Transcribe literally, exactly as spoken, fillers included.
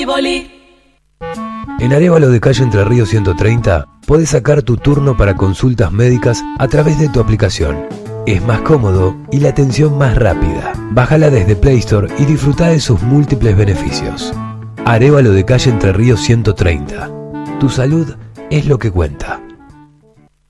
En Arévalo de calle Entre Ríos ciento treinta, podés sacar tu turno para consultas médicas a través de tu aplicación. Es más cómodo y la atención más rápida. Bájala desde Play Store y disfruta de sus múltiples beneficios. Arévalo de calle Entre Ríos ciento treinta. Tu salud es lo que cuenta.